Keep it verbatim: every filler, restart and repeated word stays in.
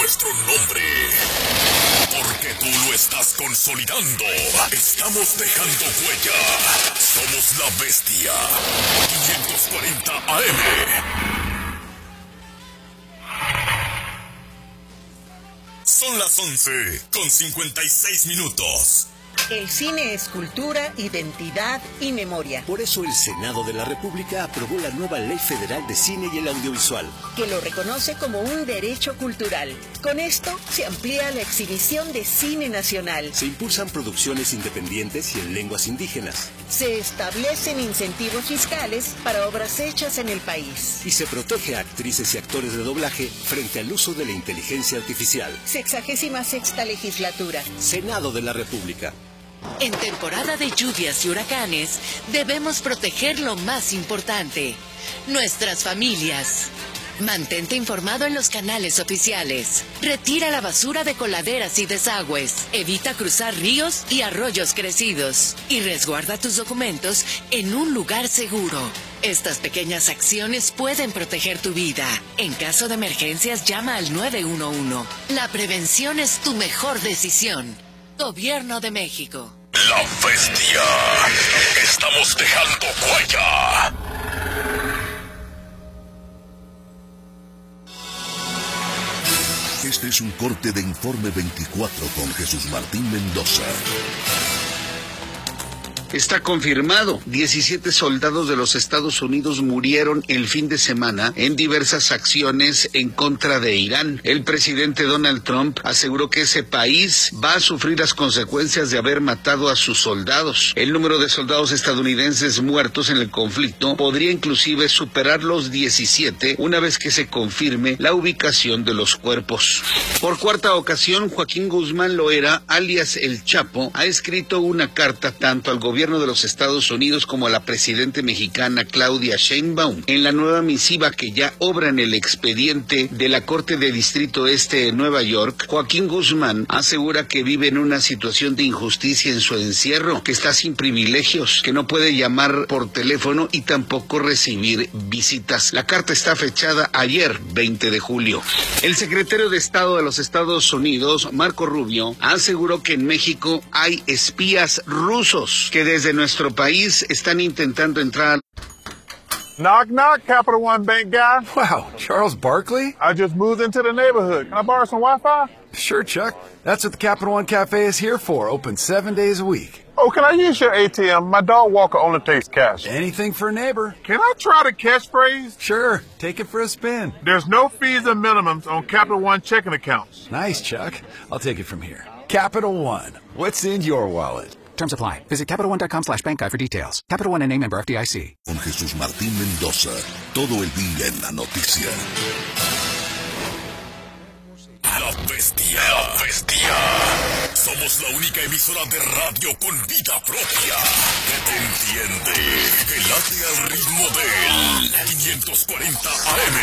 nuestro nombre. Porque tú lo estás consolidando. Estamos dejando huella. Somos la bestia. quinientos cuarenta A M. Son las once con cincuenta y seis minutos. El cine es cultura, identidad y memoria. Por eso el Senado de la República aprobó la nueva Ley Federal de Cine y el Audiovisual, que lo reconoce como un derecho cultural. Con esto se amplía la exhibición de cine nacional. Se impulsan producciones independientes y en lenguas indígenas. Se establecen incentivos fiscales para obras hechas en el país. Y se protege a actrices y actores de doblaje frente al uso de la inteligencia artificial. Sexagésima sexta legislatura. Senado de la República. En temporada de lluvias y huracanes, debemos proteger lo más importante, nuestras familias. Mantente informado en los canales oficiales. Retira la basura de coladeras y desagües. Evita cruzar ríos y arroyos crecidos. Y resguarda tus documentos en un lugar seguro. Estas pequeñas acciones pueden proteger tu vida. En caso de emergencias, llama al nueve uno uno. La prevención es tu mejor decisión. Gobierno de México. La bestia. Estamos dejando huella. Este es un corte de Informe veinticuatro con Jesús Martín Mendoza. Está confirmado. diecisiete soldados de los Estados Unidos murieron el fin de semana en diversas acciones en contra de Irán. El presidente Donald Trump aseguró que ese país va a sufrir las consecuencias de haber matado a sus soldados. El número de soldados estadounidenses muertos en el conflicto podría inclusive superar los diecisiete una vez que se confirme la ubicación de los cuerpos. Por cuarta ocasión, Joaquín Guzmán Loera, alias El Chapo, ha escrito una carta tanto al gobierno gobierno de los Estados Unidos como a la presidente mexicana Claudia Sheinbaum. En la nueva misiva que ya obra en el expediente de la Corte de Distrito Este de Nueva York, Joaquín Guzmán asegura que vive en una situación de injusticia en su encierro, que está sin privilegios, que no puede llamar por teléfono y tampoco recibir visitas. La carta está fechada ayer, veinte de julio. El secretario de Estado de los Estados Unidos, Marco Rubio, aseguró que en México hay espías rusos que desde nuestro país están intentando entrar. Knock, knock, Capital One Bank guy. Wow, Charles Barkley? I just moved into the neighborhood. Can I borrow some Wi-Fi? Sure, Chuck. That's what the Capital One Cafe is here for, open seven days a week. Oh, can I use your A T M? My dog Walker only takes cash. Anything for a neighbor. Can I try the catchphrase? Sure, take it for a spin. There's no fees and minimums on Capital One checking accounts. Nice, Chuck. I'll take it from here. Capital One, what's in your wallet? Terms apply. Visit CapitalOne.com slash bank guide for details. Capital One N A member F D I C. Con Jesús Martín Mendoza, todo el día en la noticia. La bestia, la bestia. Somos la única emisora de radio con vida propia que te entiende, que late al ritmo del quinientos cuarenta A M.